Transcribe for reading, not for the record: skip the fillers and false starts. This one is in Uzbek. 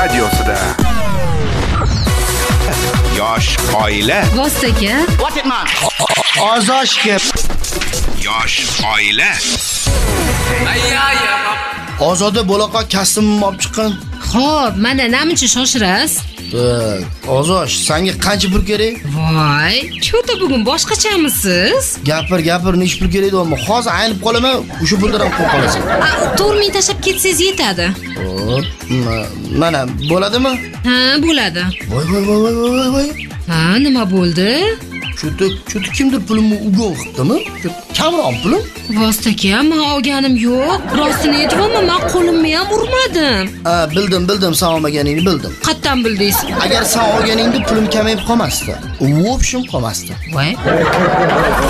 radiosida. Yosh oila. Vostaka. What it man? Ozoshga. Yosh oila. Ozoda bo'laqa kasbimni olib chiqqan. Xo'p, mana namuncha shoshirasiz? Ozosh, senga qancha pul kerak? Voy, cho'ta bugun boshqachamisiz? Gapir, nech pul kerak deyapman. Hozir aynib qolaman, o'sha puldan ham qo'yib qolasan. 4 ming tashlab ketsangiz yetadi. Xo'p, mana bo'ladimi? Ha, bo'ladi. Voy. Ha, nima bo'ldi? Cho'ta kimdir pulimni ugon qilibdimi? Kamroq pulim? Vostaka, men olganim yo'q. Rostini aytibman, men qo'limni ham urmadim. Ha, bildim, sen olmaganingni bildim. Qayerdan bildingiz? Agar sen olganingda pulim kamayib qolmasdi. U opshim qolmasdi. Voy.